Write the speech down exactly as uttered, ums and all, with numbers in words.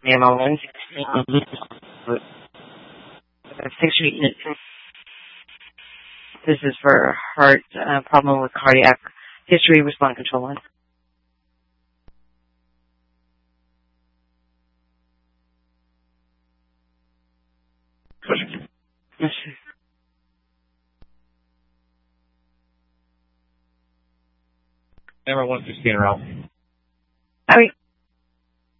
Ma'am, one six. This is for heart uh, problem with cardiac history. Respond control one. Yes. Number one sixteen around.